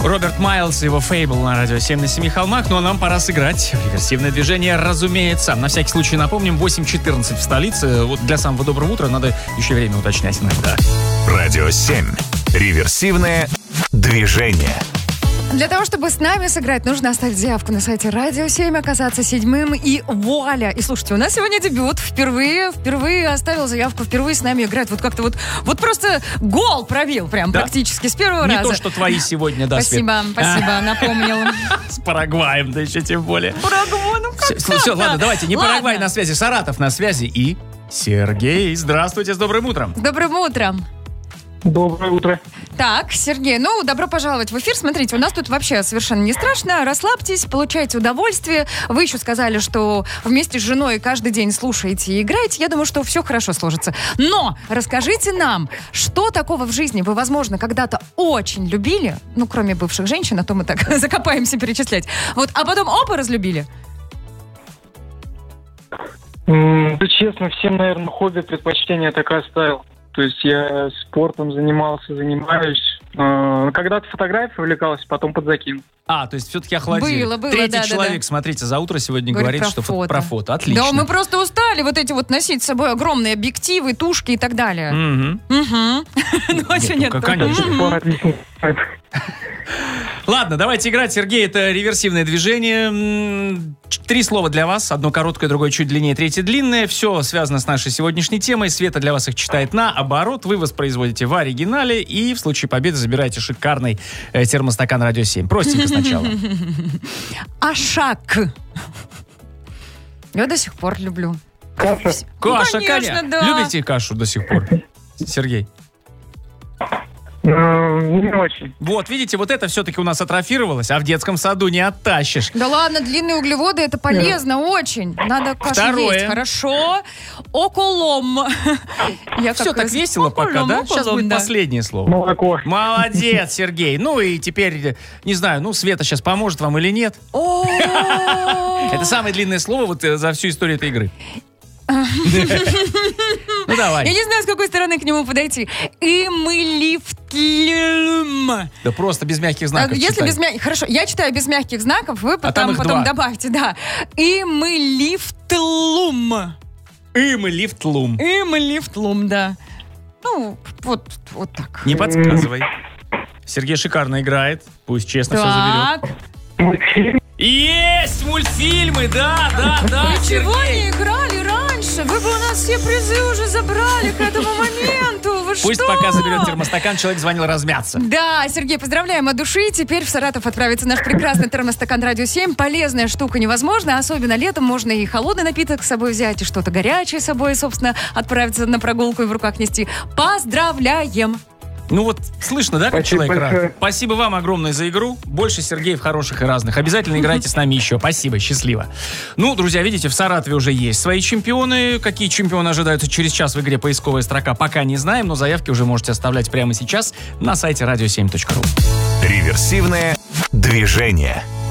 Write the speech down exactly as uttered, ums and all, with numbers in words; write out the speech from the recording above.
Роберт Майлз и его «Фейбл» на радио семь на семи холмах. Ну а нам пора сыграть в реверсивное движение, разумеется. На всякий случай напомним, восемь четырнадцать в столице. Вот для самого доброго утра надо еще время уточнять иногда. Радио семь. Реверсивное движение. Для того, чтобы с нами сыграть, нужно оставить заявку на сайте Радио семь, оказаться седьмым и вуаля. И слушайте, у нас сегодня дебют. Впервые, впервые оставил заявку, впервые с нами играет. Вот как-то вот, вот просто гол пробил прям, да? Практически с первого Не раза. Не то, что твои сегодня, да, Спасибо, Свет? спасибо, напомнил. С Парагваем, да еще тем более. Парагвай, ну как все, все, ладно, давайте, не ладно. Парагвай на связи, Саратов на связи и Сергей. Здравствуйте, с добрым утром. С добрым утром. Доброе утро. Так, Сергей, ну, добро пожаловать в эфир. Смотрите, у нас тут вообще совершенно не страшно. Расслабьтесь, получайте удовольствие. Вы еще сказали, что вместе с женой каждый день слушаете и играете. Я думаю, что все хорошо сложится. Но расскажите нам, что такого в жизни вы, возможно, когда-то очень любили, ну, кроме бывших женщин, а то мы так закопаемся перечислять. Вот, а потом оба разлюбили? М, Да, честно, всем, наверное, хобби, предпочтение так и оставил. То есть я спортом занимался, занимаюсь. Э, Когда-то фотографией увлекался, потом подзакинул. А, то есть все-таки охладили. Было, было, Третий да, человек, да, да. смотрите, за утро сегодня Говорит говорит, про что фото. про фото. Отлично. Да, мы просто устали вот эти вот носить с собой огромные объективы, тушки и так далее. Мгм. Угу. Ну, а что ну, нет? как, конечно. Мгм. Пора отлично. Ладно, давайте играть, Сергей. Это реверсивное движение. М, Три слова для вас. Одно короткое, другое чуть длиннее, третье длинное. Все связано с нашей сегодняшней темой. Света для вас их читает наоборот. Вы воспроизводите в оригинале. И в случае победы забираете шикарный э, термостакан «Радио семь». Простенько сначала. Ашак. Я до сих пор люблю. Каша. Каша, Ну, конечно, Коня. да. Любите кашу до сих пор? Сергей. Э, Не очень. Вот, видите, вот это все-таки у нас атрофировалось, а в детском саду не оттащишь. Да ладно, длинные углеводы, это полезно очень. Надо кашу Второе. есть, хорошо. Околом. Я Все как так раз- весело пока, околом, да? Сейчас околом, будет да. последнее слово. Молоко. Молодец, Сергей. Ну и теперь, не знаю, ну Света сейчас поможет вам или нет. О. Это самое длинное слово вот э, за всю историю этой игры. Ну Я давай. не знаю, с какой стороны к нему подойти. Имлифтлюм. Да просто без мягких знаков Если читай. без мягких... Хорошо, я читаю без мягких знаков, вы там потом, их потом два. добавьте, да. Имлифтлум. Им и лифтлум. Имлифтлум, да. Ну, вот, вот так. Не подсказывай. Сергей шикарно играет. Пусть честно все заберет. Так. Мультфильм. Есть мультфильмы, да, да, да, Вы чего Сергей. не играли раньше? Вы бы у нас все призы уже забрали к этому моменту. Вы Пусть что? пока заберет термостакан, человек звонил размяться. Да, Сергей, поздравляем от души. Теперь в Саратов отправится наш прекрасный термостакан «Радио семь». Полезная штука невозможно, особенно летом можно и холодный напиток с собой взять, и что-то горячее с собой, собственно, отправиться на прогулку и в руках нести. Поздравляем! Ну вот, слышно, да, как Спасибо человек рад? большое. Спасибо вам огромное за игру. Больше Сергеев хороших и разных. Обязательно играйте с нами еще. Спасибо, счастливо. Ну, друзья, видите, в Саратове уже есть свои чемпионы. Какие чемпионы ожидаются через час в игре «Поисковая строка», пока не знаем, но заявки уже можете оставлять прямо сейчас на сайте радио семь точка ру. Реверсивное движение.